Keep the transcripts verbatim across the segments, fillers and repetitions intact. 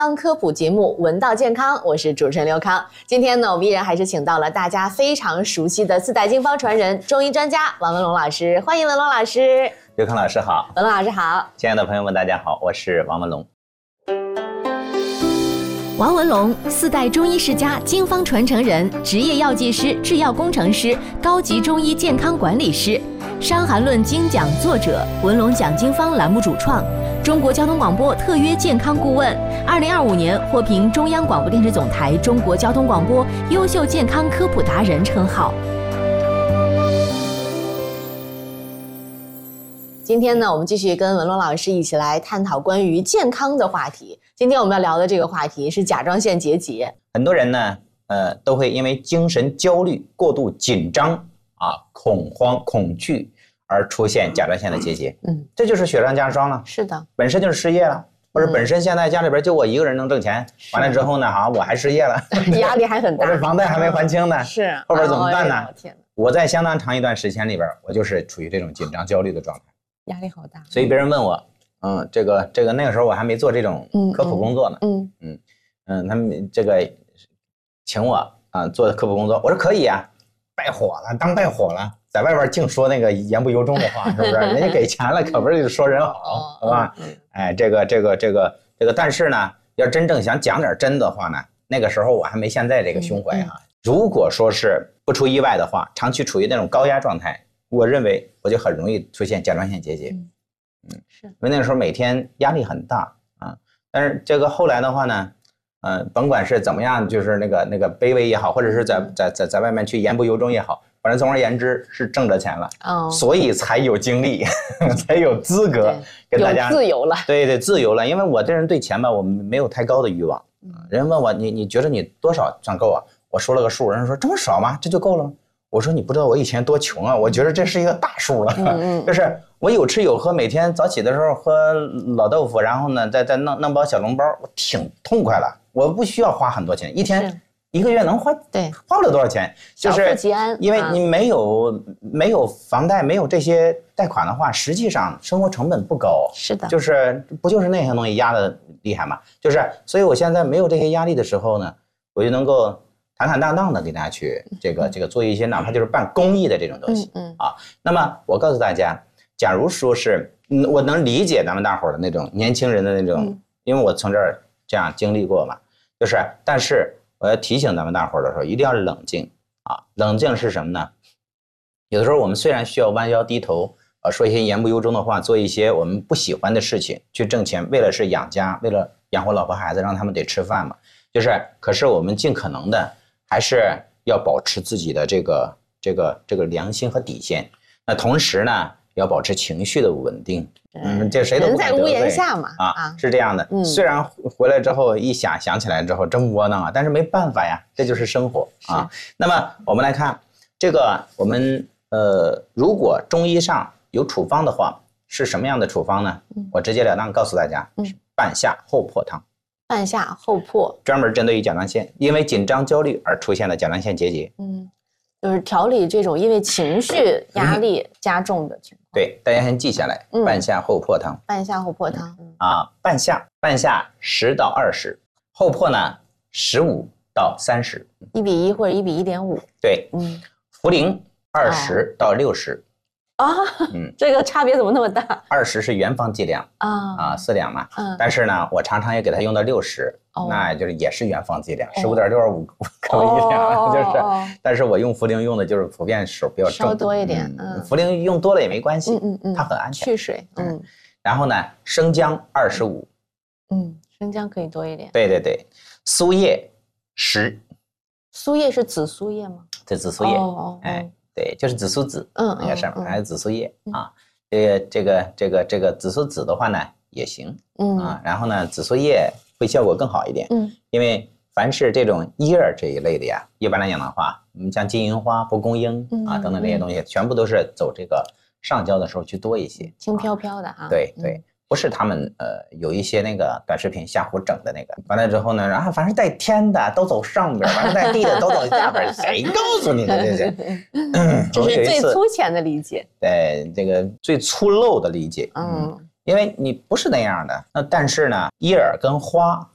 康科普节目《闻道健康》，我是主持人刘康。今天呢，我们依然还是请到了大家非常熟悉的四代经方传人、中医专家王文龙老师，欢迎文龙老师。 刘康老师好， 文龙老师好， 亲爱的朋友们，大家好，我是王文龙。 王文龙，四代中医世家、经方传承人，职业药剂师、制药工程师，高级中医健康管理师，《伤寒论》精讲作者，文龙讲经方栏目主创，中国交通广播特约健康顾问，二零二五年获评中央广播电视总台中国交通广播优秀健康科普达人称号。 今天呢，我们继续跟文龙老师一起来探讨关于健康的话题。今天我们要聊的这个话题是甲状腺结节。 很多人呢，呃，都会因为精神焦虑、过度紧张啊、恐慌、恐惧而出现甲状腺的结节。嗯，这就是雪上加霜了。 是的， 本身就是失业了，或者本身现在家里边就我一个人能挣钱，嗯、完了之后呢，啊，我还失业了， 压力还很大， 我这房贷还没还清呢， 是后边怎么办呢？ 哦、天哪， 我在相当长一段时间里边，我就是处于这种紧张焦虑的状态。 压力好大， 所以别人问我，嗯，这个这个那个时候我还没做这种科普工作呢， 嗯嗯嗯，他们这个请我啊做科普工作，我说可以啊，败火了，当败火了，在外边净说那个言不由衷的话，是不是？人家给钱了，可不是说人好，是吧？哎，这个这个这个这个，但是呢，要真正想讲点真的话呢，那个时候我还没现在这个胸怀啊。如果说是不出意外的话，长期处于那种高压状态。我认为我就很容易出现甲状腺结节，嗯，嗯是因为那个时候每天压力很大啊。但是这个后来的话呢，呃，甭管是怎么样，就是那个那个卑微也好，或者是在在在在外面去言不由衷也好，反正总而言之是挣着钱了，哦，所以才有精力，才有资格跟大家有自由了， 对对，自由了。因为我这人对钱吧，我没有太高的欲望。嗯、人问我你你觉得你多少算够啊？我说了个数，人说这么少吗？这就够了吗？我说你不知道我以前多穷啊，我觉得这是一个大数了，嗯、就是我有吃有喝，每天早起的时候喝老豆腐，然后呢再再弄弄包小笼包，我挺痛快了，我不需要花很多钱，一天一个月能花， 对， 花不了多少钱，就是小富即安， 因为你没有、啊、没有房贷，没有这些贷款的话，实际上生活成本不高， 是的， 就是不就是那些东西压得厉害嘛，就是所以我现在没有这些压力的时候呢，我就能够坦坦荡荡的给大家去这个这个做一些哪怕就是办公益的这种东西，嗯嗯啊。那么我告诉大家，假如说是，嗯，我能理解咱们大伙儿的那种年轻人的那种，嗯、因为我从这儿这样经历过嘛，就是，但是我要提醒咱们大伙儿的时候，一定要冷静啊。冷静是什么呢？有的时候我们虽然需要弯腰低头，呃，说一些言不由衷的话，做一些我们不喜欢的事情去挣钱，为了是养家，为了养活老婆孩子，让他们得吃饭嘛，就是，可是我们尽可能的。还是要保持自己的这个这个这个良心和底线。那同时呢，要保持情绪的稳定。嗯，这谁都不敢得罪。人在屋檐下嘛，啊，啊是这样的。嗯，虽然回来之后一想想起来之后真窝囊啊，但是没办法呀，这就是生活啊。那么我们来看这个，我们呃，如果中医上有处方的话，是什么样的处方呢？嗯、我直截了当告诉大家，是半夏厚朴汤。 半夏厚朴， 专门针对于甲状腺，因为紧张焦虑而出现的甲状腺结节。 嗯，就是调理这种因为情绪压力加重的情况。 嗯、对，大家先记下来，嗯、半夏厚朴汤。 半夏厚朴汤、 嗯、啊，半夏半夏十到二十，厚朴呢十五到三十， 一比一或者一比一点五。 对，嗯，茯苓二十到六十。 啊，嗯，这个差别怎么那么大？ 二十是原方剂量啊啊，四两嘛。嗯，但是呢，我常常也给它用到六十，哦、那就是也是原方剂量，十五点六二五克一两，哦、就是。哦、但是我用茯苓用的就是普遍手比较重， 稍多一点。 嗯，茯苓用多了也没关系，嗯嗯，它很安全， 去水。嗯， 然后呢，生姜二十五， 嗯，生姜可以多一点。 对对对，苏叶十。 苏叶是紫苏叶吗？ 这紫苏叶，哦哎。对，就是紫苏籽，嗯，那个上面还有紫苏叶啊。这个这个这个这个紫苏籽的话呢也行，嗯啊。然后呢，紫苏叶会效果更好一点，嗯，因为凡是这种叶儿这一类的呀，一般来讲的话，我们像金银花、蒲公英啊等等这些东西，全部都是走这个上焦的时候去多一些， 轻飘飘的哈。 对对。不是他们呃有一些那个短视频瞎胡整的那个，完了之后呢，然后凡是带天的都走上边，完了带地的都走下边，谁告诉你的这些？ 这是最粗浅的理解。 对，这个最粗陋的理解。嗯，因为你不是那样的。那但是呢，叶儿跟花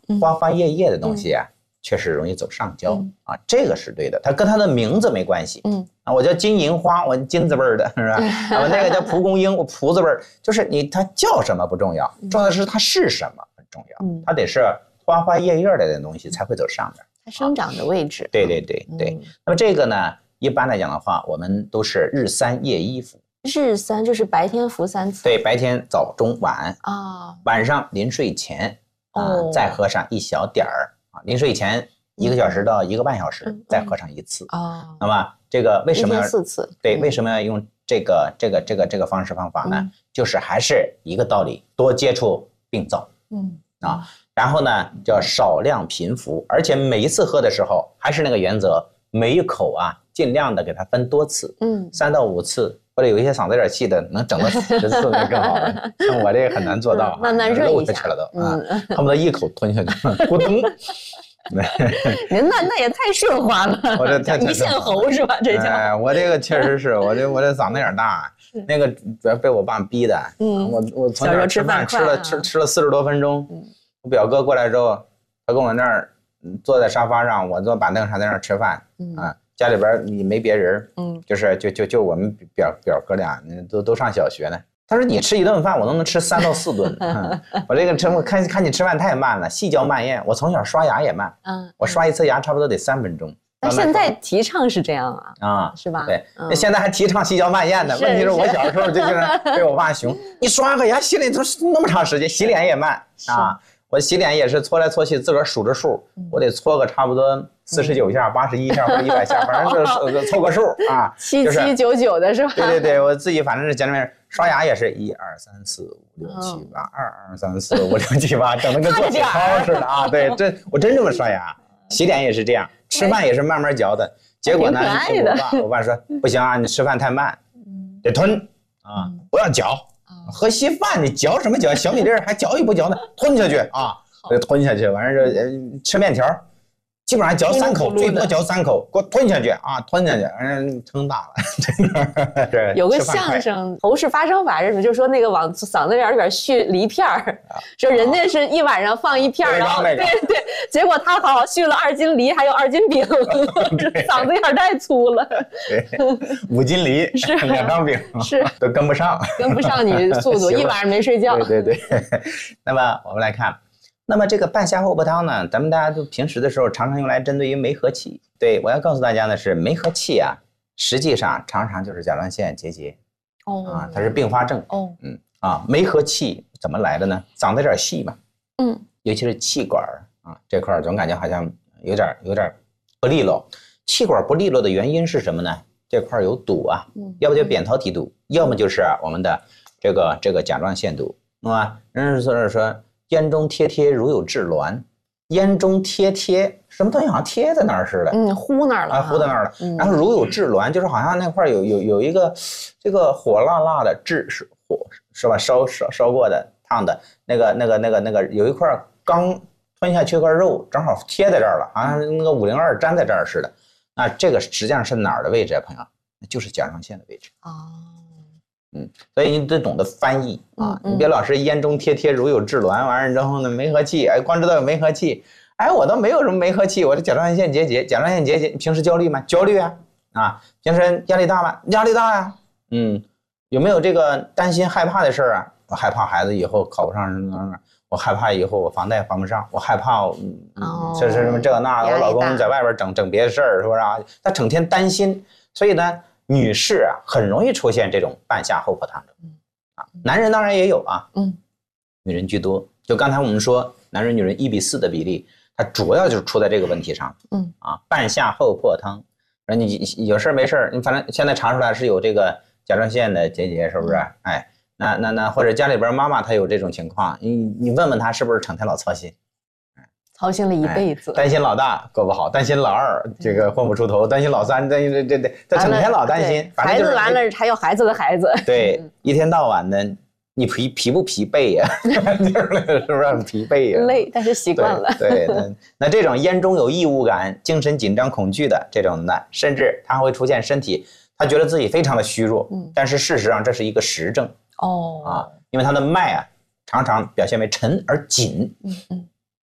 花花叶叶的东西啊，确实容易走上焦、嗯、啊，这个是对的，它跟它的名字没关系。嗯啊，我叫金银花，我金字辈的是吧？啊，我那个叫蒲公英，我蒲字辈，就是你它叫什么不重要，重要的是它是什么很重要。嗯，它得是花花叶叶的东西才会走上面。 它生长的位置。啊、 对对对对、嗯。那么这个呢，一般来讲的话，我们都是日三夜一服。 日三就是白天服三次。 对，白天早中晚啊，晚上临睡前啊、哦、再喝上一小点儿啊，临睡前一个小时到一个半小时、嗯、再喝上一次啊、哦。那么这个为什么要四次？ 对，为什么要用这个这个这个这个方式方法呢？嗯、就是还是一个道理，多接触病灶。嗯啊，然后呢叫少量频服，而且每一次喝的时候还是那个原则，每一口啊尽量的给它分多次，嗯，三到五次。或者有一些嗓子有点气的，能整到十次那更好了。像我这个很难做到， 慢慢热一下， 吃了都啊，恨不得一口吞下去，咕咚。 您那那也太顺滑了， 我这太一线喉是吧？这叫。 哎，我这个确实是我这我这嗓子有点大，那个主要被我爸逼的。嗯，我我从小吃饭吃了吃吃了四十多分钟，我表哥过来之后，他跟我那儿坐在沙发上，我坐板凳上在那儿吃饭啊。家里边你没别人，嗯，就是就就就我们表表哥俩都都上小学呢。他说你吃一顿饭，我都能吃三到四顿。嗯、我这个吃我看看你吃饭太慢了，细嚼慢咽。我从小刷牙也慢，嗯，我刷一次牙差不多得三分钟。 那现在提倡是这样啊， 啊， 是吧？ 对，那、嗯、现在还提倡细嚼慢咽呢。问题是我小时候就就是被我爸熊，你刷个牙洗脸都那么长时间，洗脸也慢啊。我洗脸也是搓来搓去，自个儿数着数，我得搓个差不多四十九下、八十一下或者一百下，反正就是凑个数啊。 七七九九的是吧？ 对对对，我自己反正是简单刷牙也是一二三四五六七八，二二三四五六七八，整的跟做体操似的啊。对，这我真这么刷牙，洗脸也是这样，吃饭也是慢慢嚼的。结果呢，我爸我爸说不行啊，你吃饭太慢，得吞啊，不要嚼。喝稀饭你嚼什么嚼？小米粒还嚼一不嚼呢？吞下去啊，吞下去。完事儿吃面条，基本上嚼三口，最多嚼三口，给我吞下去啊，吞下去，嗯，撑大了。对， 有个相声侯氏发声法是什么？就是说那个往嗓子眼里边续梨片儿，说人家是一晚上放一片儿，然后对对，结果他好续了二斤梨，还有二斤饼，嗓子眼太粗了。 对，五斤梨是两张饼， 是都跟不上， 跟不上你速度，一晚上没睡觉。 对对对。那么我们来看。那么这个半夏厚朴汤呢，咱们大家都平时的时候常常用来针对于梅核气。对，我要告诉大家的是，梅核气啊，实际上常常就是甲状腺结节，哦，啊，它是并发症。哦，嗯，啊，梅核气怎么来的呢？长得有点细嘛，嗯，尤其是气管啊这块总感觉好像有点有点不利落。气管不利落的原因是什么呢？这块有堵啊，嗯，要不就扁桃体堵，要么就是我们的这个这个甲状腺堵，啊，人是说。咽中贴贴如有炙挛，咽中贴贴什么东西好像贴在那儿似的， 嗯，糊那儿了， 啊，糊在那儿了。嗯、然后如有炙挛，就是好像那块有有有一个这个火辣辣的炙是火是吧？烧烧烧过的烫的那个那个那个那个有一块刚吞下去块肉，正好贴在这儿了，好像那个五零二粘在这儿似的。那这个实际上是哪儿的位置啊，朋友？就是甲状腺的位置。哦。嗯，所以你得懂得翻译啊，嗯嗯、你别老是咽中贴贴如有炙挛，完了之后呢梅核气，哎，光知道有梅核气，哎，我倒没有什么梅核气，我这甲状腺结节，甲状腺结节，平时焦虑吗？焦虑啊，啊，平时压力大吗？压力大呀、啊，嗯，有没有这个担心害怕的事儿啊？我害怕孩子以后考不上什么，我害怕以后我房贷还不上，我害怕，嗯，哦、这是什么这那，我老公在外边整整别的事儿，是不是啊？他整天担心，所以呢。女士啊，很容易出现这种半夏厚朴汤症，啊，男人当然也有啊，嗯，女人居多。就刚才我们说，男人女人一比四的比例，它主要就是出在这个问题上，嗯，啊，半夏厚朴汤，说你有事没事，你反正现在查出来是有这个甲状腺的结节，是不是？哎，那那那或者家里边妈妈她有这种情况，你你问问她是不是成天老操心。 操心了一辈子、 哎，担心老大过不好，担心老二这个混不出头，担心老三，担心这这这，他整天老担心。 孩子完了还有孩子的孩子。 对，一天到晚的，你疲疲不疲惫呀？是不是很疲惫呀？ 累，但是习惯了。 对，对那那这种咽中有异物感、精神紧张、恐惧的这种的，甚至他会出现身体，他觉得自己非常的虚弱，嗯，但是事实上这是一个实症。哦，啊，因为他的脉啊常常表现为沉而紧。嗯嗯。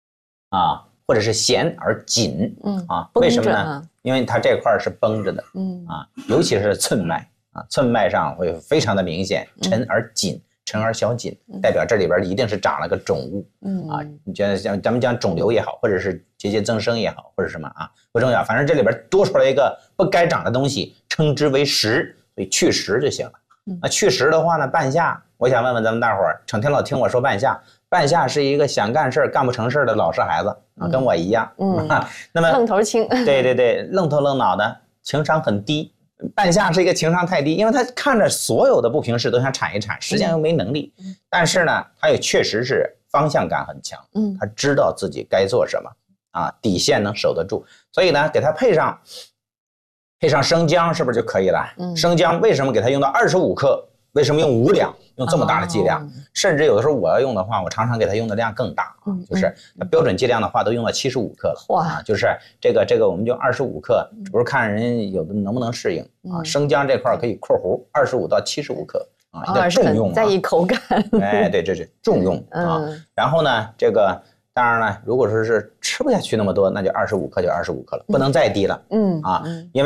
啊，或者是咸而紧，嗯啊，为什么呢？因为它这块是绷着的，嗯啊，尤其是寸脉啊，寸脉上会非常的明显，沉而紧，沉而小紧，代表这里边一定是长了个肿物，嗯啊，你觉得像咱们讲肿瘤也好，或者是结节增生也好，或者什么啊，不重要，反正这里边多出来一个不该长的东西，称之为实，所以去实就行了。那去实的话呢，半夏，我想问问咱们大伙儿，成天老听我说半夏。半夏是一个想干事干不成事的老实孩子啊，跟我一样。嗯，那么愣头青。 对对对，愣头愣脑的，情商很低。半夏是一个情商太低，因为他看着所有的不平事都想铲一铲，实际上又没能力。嗯、但是呢，他也确实是方向感很强。嗯，他知道自己该做什么啊，底线能守得住。所以呢，给他配上配上生姜，是不是就可以了？嗯，生姜为什么给他用到二十五克？为什么用五两？用这么大的剂量，哦、甚至有的时候我要用的话，我常常给它用的量更大，嗯、就是标准剂量的话都用到七十五克了。哇、啊，就是这个这个我们就二十五克，不是看人有的能不能适应、嗯、啊。生姜这块可以括弧二十五到七十五克啊，一个重用、啊， 在意口感。 哎，对，这是重用啊。嗯、然后呢，这个当然了，如果说是吃不下去那么多，那就二十五克就二十五克了，不能再低了。嗯啊，因为。